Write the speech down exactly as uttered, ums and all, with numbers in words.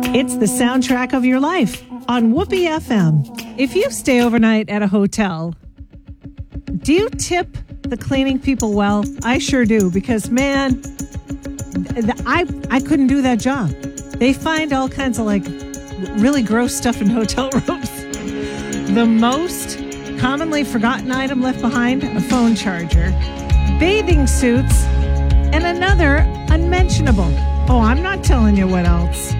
It's the soundtrack of your life on Whoopee F M. If you stay overnight at a hotel, do you tip the cleaning people well? I sure do, because, man, th- I, I couldn't do that job. They find all kinds of, like, really gross stuff in hotel rooms. The most commonly forgotten item left behind, a phone charger, bathing suits, and another unmentionable. Oh, I'm not telling you what else.